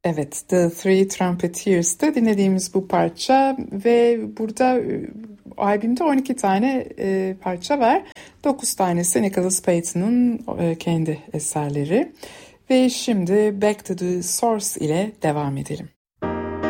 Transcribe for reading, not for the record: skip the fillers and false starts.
Evet, The Three Trumpeteers'te dinlediğimiz bu parça ve burada albümde 12 tane parça var. 9 tanesi Nicholas Payton'un kendi eserleri. Ve şimdi Back to the Source ile devam edelim.